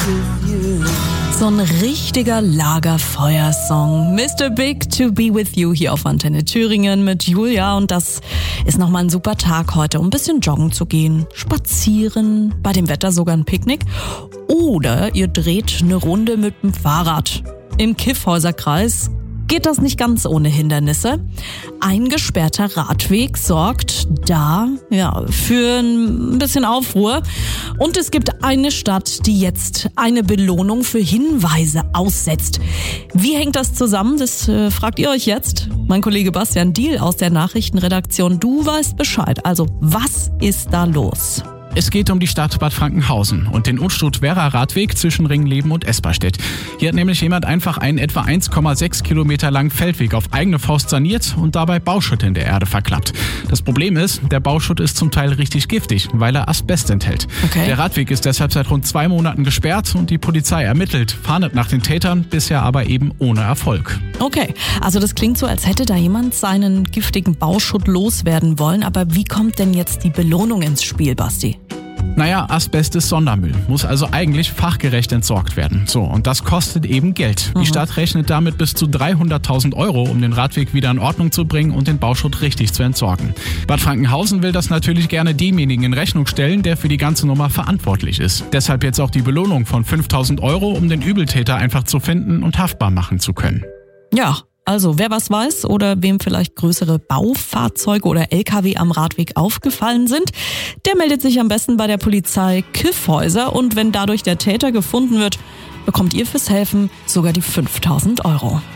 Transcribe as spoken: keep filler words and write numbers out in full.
with you. So ein richtiger Lagerfeuersong. Mister Big to be with you hier auf Antenne Thüringen mit Julia. Und das ist nochmal ein super Tag heute, um ein bisschen joggen zu gehen, spazieren, bei dem Wetter sogar ein Picknick. Oder ihr dreht eine Runde mit dem Fahrrad. Im Kyffhäuserkreis geht das nicht ganz ohne Hindernisse. Ein gesperrter Radweg sorgt da ja für ein bisschen Aufruhr. Und es gibt eine Stadt, die jetzt eine Belohnung für Hinweise aussetzt. Wie hängt das zusammen? Das äh, fragt ihr euch jetzt. Mein Kollege Bastian Diehl aus der Nachrichtenredaktion. Du weißt Bescheid. Also, was ist da los? Es geht um die Stadt Bad Frankenhausen und den Unstrut-Werra-Radweg zwischen Ringleben und Esperstedt. Hier hat nämlich jemand einfach einen etwa eins Komma sechs Kilometer langen Feldweg auf eigene Faust saniert und dabei Bauschutt in der Erde verklappt. Das Problem ist, der Bauschutt ist zum Teil richtig giftig, weil er Asbest enthält. Okay. Der Radweg ist deshalb seit rund zwei Monaten gesperrt und die Polizei ermittelt, fahndet nach den Tätern, bisher aber eben ohne Erfolg. Okay, also das klingt so, als hätte da jemand seinen giftigen Bauschutt loswerden wollen. Aber wie kommt denn jetzt die Belohnung ins Spiel, Basti? Naja, Asbest ist Sondermüll, muss also eigentlich fachgerecht entsorgt werden. So, und das kostet eben Geld. Mhm. Die Stadt rechnet damit bis zu dreihunderttausend Euro, um den Radweg wieder in Ordnung zu bringen und den Bauschutt richtig zu entsorgen. Bad Frankenhausen will das natürlich gerne demjenigen in Rechnung stellen, der für die ganze Nummer verantwortlich ist. Deshalb jetzt auch die Belohnung von fünftausend Euro, um den Übeltäter einfach zu finden und haftbar machen zu können. Ja, also wer was weiß oder wem vielleicht größere Baufahrzeuge oder L K W am Radweg aufgefallen sind, der meldet sich am besten bei der Polizei Kyffhäuser und wenn dadurch der Täter gefunden wird, bekommt ihr fürs Helfen sogar die fünftausend Euro.